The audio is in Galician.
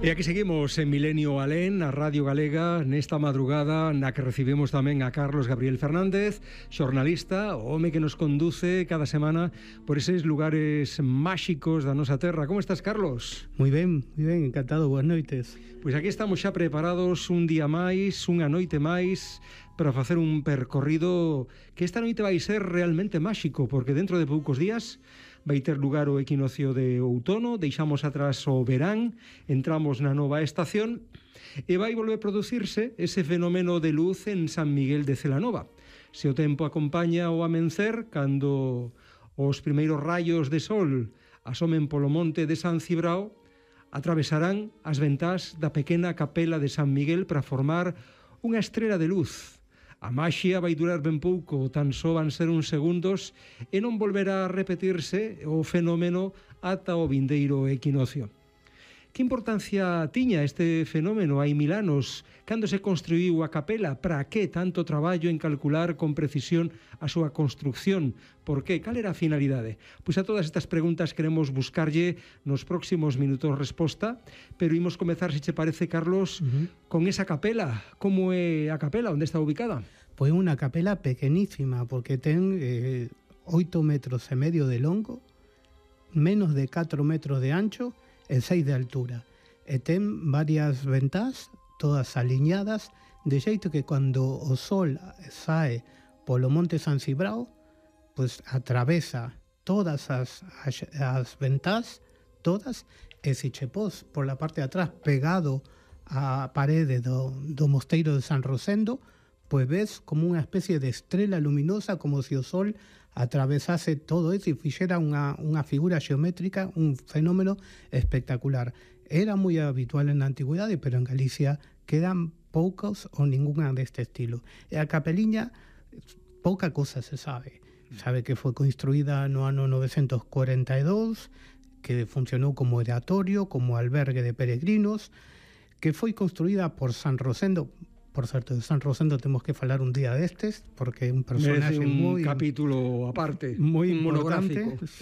E aquí seguimos en Milenio Alén, a Radio Galega, nesta madrugada na que recibimos tamén a Carlos Gabriel Fernández, xornalista, o home que nos conduce cada semana por eses lugares máxicos da nosa terra. Como estás, Carlos? Moi ben, encantado, boas noites. Pois aquí estamos xa preparados un día máis, unha noite máis, para facer un percorrido que esta noite vai ser realmente máxico, porque dentro de poucos días vai ter lugar o equinoccio de outono, deixamos atrás o verán, entramos na nova estación e vai volver producirse ese fenómeno de luz en San Miguel de Celanova. Se o tempo acompaña o amencer, cando os primeiros rayos de sol asomen polo monte de San Cibrao, atravesarán as ventás da pequena capela de San Miguel para formar unha estrela de luz. A maxia vai durar ben pouco, tan só van ser uns segundos e non volverá a repetirse o fenómeno ata o vindeiro equinoccio. Que importancia tiña este fenómeno hai 1000 anos? Cando se construíu a capela? Para que tanto traballo en calcular con precisión a súa construcción? Por que? Cal era a finalidade? Pois a todas estas preguntas queremos buscarlle nos próximos minutos resposta, pero imos comezar, se che parece, Carlos, con esa capela. Como é a capela? Onde está ubicada? Pois unha capela pequenísima, porque ten 8,5 metros de longo, menos de 4 metros de ancho e 6 de altura. E ten varias ventás, todas aliñadas, de xeito que cando o sol sae polo monte San Cibrao, pois atravesa todas as ventás, todas, e se che pos pola parte de atrás pegado á parede do mosteiro de San Rosendo, pois ves como unha especie de estrela luminosa, como se o sol atravesase todo eso e fixera unha figura xeométrica, un fenómeno espectacular. Era moi habitual en la antigüedade, pero en Galicia quedan poucos ou ninguna deste estilo. E a capeliña, pouca cosa se sabe. Sabe que foi construída no ano 942, que funcionou como oratorio, como albergue de peregrinos, que foi construída por San Rosendo. Por certo, de San Rosendo temos que falar un día destes, porque é un personaxe moi... capítulo aparte, moi monográfico.